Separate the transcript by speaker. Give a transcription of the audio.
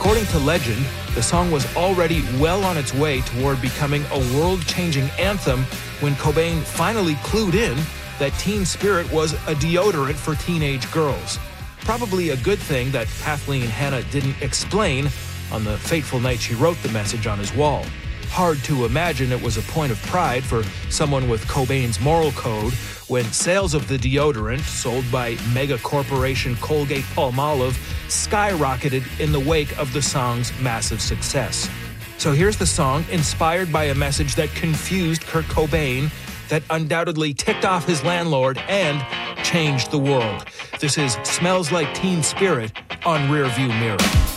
Speaker 1: According to legend, the song was already well on its way toward becoming a world-changing anthem when Cobain finally clued in that Teen Spirit was a deodorant for teenage girls. Probably a good thing that Kathleen Hanna didn't explain on the fateful night she wrote the message on his wall. Hard to imagine it was a point of pride for someone with Cobain's moral code when sales of the deodorant, sold by mega corporation Colgate-Palmolive, skyrocketed in the wake of the song's massive success. So here's the song inspired by a message that confused Kurt Cobain, that undoubtedly ticked off his landlord and changed the world. This is Smells Like Teen Spirit on Rearview Mirror.